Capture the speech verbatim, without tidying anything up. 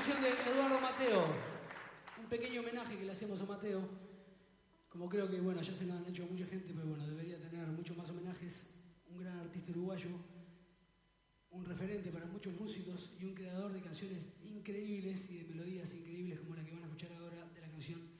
canción de Eduardo Mateo, un pequeño homenaje que le hacemos a Mateo, como creo que bueno ya se lo han hecho a mucha gente, pero bueno, debería tener muchos más homenajes, un gran artista uruguayo, un referente para muchos músicos y un creador de canciones increíbles y de melodías increíbles como la que van a escuchar ahora de la canción